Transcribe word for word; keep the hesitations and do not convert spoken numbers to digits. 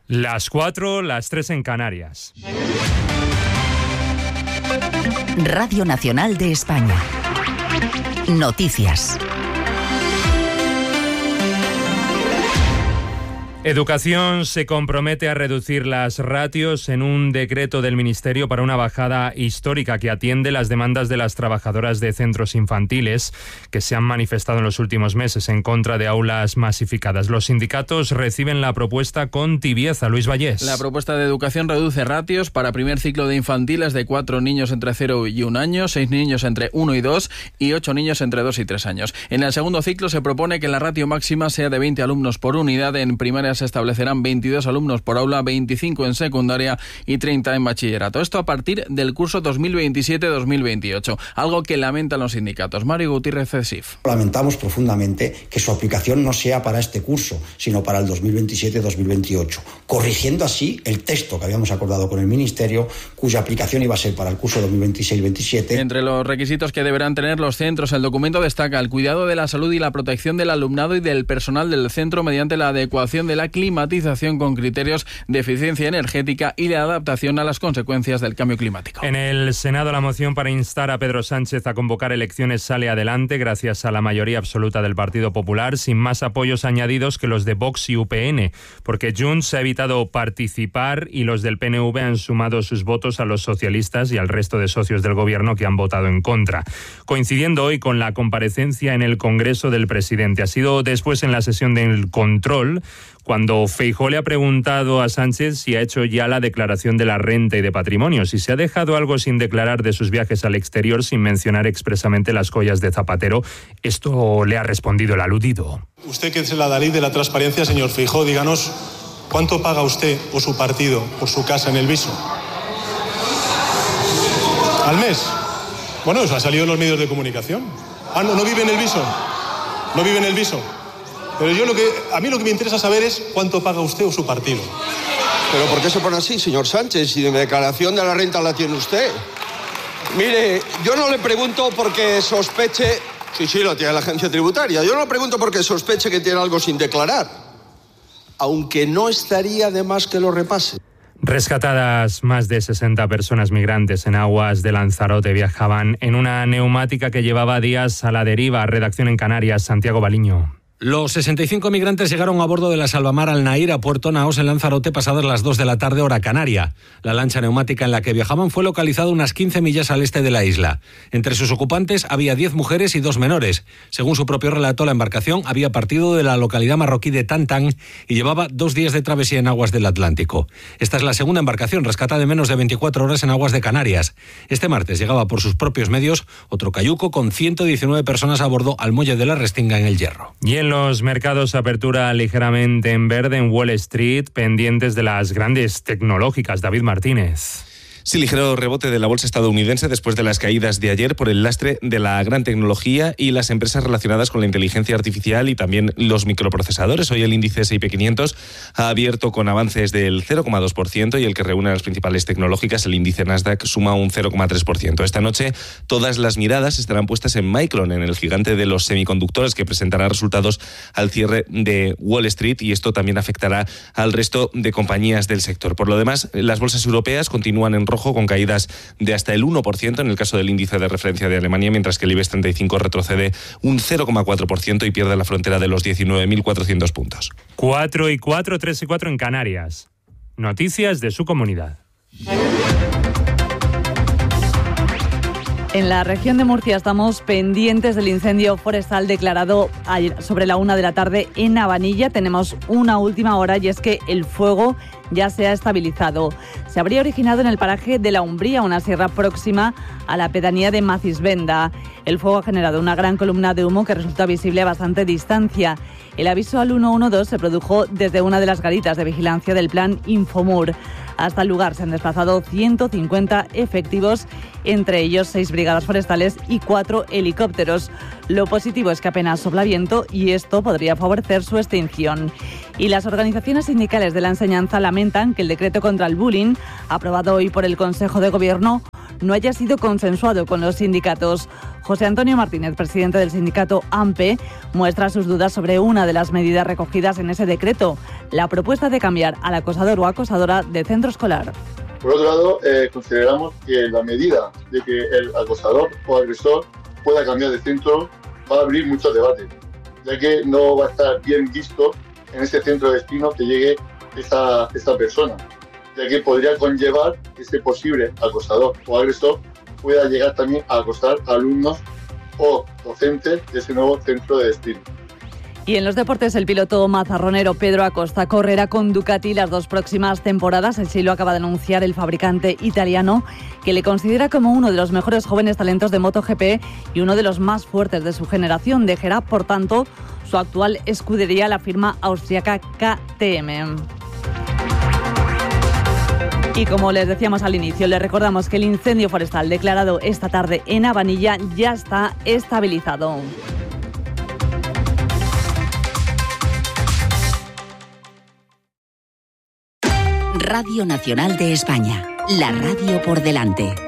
Las cuatro, las tres en Canarias. Radio Nacional de España. Noticias. Educación se compromete a reducir las ratios en un decreto del Ministerio para una bajada histórica que atiende las demandas de las trabajadoras de centros infantiles que se han manifestado en los últimos meses en contra de aulas masificadas. Los sindicatos reciben la propuesta con tibieza. Luis Vallés. La propuesta de educación reduce ratios para primer ciclo de infantiles de cuatro niños entre cero y un año, seis niños entre uno y dos y ocho niños entre dos y tres años. En el segundo ciclo se propone que la ratio máxima sea de veinte alumnos por unidad. En primaria se establecerán veintidós alumnos por aula, veinticinco en secundaria y treinta en bachillerato. Esto a partir del curso dos mil veintisiete dos mil veintiocho, algo que lamentan los sindicatos. Mario Gutiérrez de S I F. Lamentamos profundamente que su aplicación no sea para este curso, sino para el dos mil veintisiete dos mil veintiocho, corrigiendo así el texto que habíamos acordado con el Ministerio, cuya aplicación iba a ser para el curso dos mil veintiséis veintisiete. Entre los requisitos que deberán tener los centros, el documento destaca el cuidado de la salud y la protección del alumnado y del personal del centro mediante la adecuación de la climatización con criterios de eficiencia energética y la adaptación a las consecuencias del cambio climático. En el Senado, la moción para instar a Pedro Sánchez a convocar elecciones sale adelante gracias a la mayoría absoluta del Partido Popular, sin más apoyos añadidos que los de Vox y U P N, porque Junts ha evitado participar y los del P N V han sumado sus votos a los socialistas y al resto de socios del gobierno que han votado en contra. Coincidiendo hoy con la comparecencia en el Congreso del presidente. Ha sido después en la sesión del control cuando Feijóo le ha preguntado a Sánchez si ha hecho ya la declaración de la renta y de patrimonio, si se ha dejado algo sin declarar de sus viajes al exterior sin mencionar expresamente las joyas de Zapatero. Esto le ha respondido el aludido. Usted, que es el adalid de la transparencia, señor Feijóo, díganos cuánto paga usted o su partido por su casa en el Viso. ¿Al mes? Bueno, eso ha salido en los medios de comunicación. Ah, no, no vive en el Viso. No vive en el Viso. Pero yo lo que, a mí lo que me interesa saber es cuánto paga usted o su partido. ¿Pero por qué se pone así, señor Sánchez? Si de declaración de la renta la tiene usted. Mire, yo no le pregunto porque sospeche... Sí, sí, lo tiene la agencia tributaria. Yo no le pregunto porque sospeche que tiene algo sin declarar. Aunque no estaría de más que lo repase. Rescatadas más de sesenta personas migrantes en aguas de Lanzarote. Viajaban en una neumática que llevaba días a la deriva. Redacción en Canarias, Santiago Baliño. Los sesenta y cinco migrantes llegaron a bordo de la Salvamar Al Nair a Puerto Naos en Lanzarote pasadas las dos de la tarde hora canaria. La lancha neumática en la que viajaban fue localizada unas quince millas al este de la isla. Entre sus ocupantes había diez mujeres y dos menores. Según su propio relato, la embarcación había partido de la localidad marroquí de Tantán y llevaba dos días de travesía en aguas del Atlántico. Esta es la segunda embarcación rescatada en menos de veinticuatro horas en aguas de Canarias. Este martes llegaba por sus propios medios otro cayuco con ciento diecinueve personas a bordo al muelle de la Restinga en El Hierro. Y en los mercados apertura ligeramente en verde en Wall Street, pendientes de las grandes tecnológicas. David Martínez. Sí, ligero rebote de la bolsa estadounidense después de las caídas de ayer por el lastre de la gran tecnología y las empresas relacionadas con la inteligencia artificial y también los microprocesadores. Hoy el índice ese y pe quinientos ha abierto con avances del cero coma dos por ciento y el que reúne a las principales tecnológicas, el índice Nasdaq, suma un cero coma tres por ciento. Esta noche todas las miradas estarán puestas en Micron, en el gigante de los semiconductores, que presentará resultados al cierre de Wall Street, y esto también afectará al resto de compañías del sector. Por lo demás, las bolsas europeas continúan en rojo con caídas de hasta el uno por ciento en el caso del índice de referencia de Alemania, mientras que el IBEX treinta y cinco retrocede un cero coma cuatro por ciento y pierde la frontera de los diecinueve mil cuatrocientos puntos. cuatro y cuatro, tres y cuatro en Canarias. Noticias de su comunidad. En la región de Murcia estamos pendientes del incendio forestal declarado ayer sobre la una de la tarde en Navanilla. Tenemos una última hora y es que el fuego ya se ha estabilizado. Se habría originado en el paraje de La Umbría, una sierra próxima a la pedanía de Macisvenda. El fuego ha generado una gran columna de humo que resulta visible a bastante distancia. El aviso al uno uno dos se produjo desde una de las garitas de vigilancia del plan Infomur. Hasta el lugar se han desplazado ciento cincuenta efectivos, entre ellos seis brigadas forestales y cuatro helicópteros. Lo positivo es que apenas sopla viento y esto podría favorecer su extinción. Y las organizaciones sindicales de la enseñanza lamentan que el decreto contra el bullying, aprobado hoy por el Consejo de Gobierno, no haya sido consensuado con los sindicatos. José Antonio Martínez, presidente del sindicato AMPE, muestra sus dudas sobre una de las medidas recogidas en ese decreto, la propuesta de cambiar al acosador o acosadora de centro escolar. Por otro lado, eh, consideramos que la medida de que el acosador o agresor pueda cambiar de centro va a abrir muchos debates, ya que no va a estar bien visto en ese centro de destino que llegue esa, esa persona, ya que podría conllevar que ese posible acosador o agresor pueda llegar también a acosar a alumnos o docentes de ese nuevo centro de destino. Y en los deportes, el piloto mazarronero Pedro Acosta correrá con Ducati las dos próximas temporadas. Así lo acaba de anunciar el fabricante italiano, que le considera como uno de los mejores jóvenes talentos de MotoGP y uno de los más fuertes de su generación. Dejará, por tanto, su actual escudería, la firma austríaca K T M. Y como les decíamos al inicio, les recordamos que el incendio forestal declarado esta tarde en Abanilla ya está estabilizado. Radio Nacional de España, la radio por delante.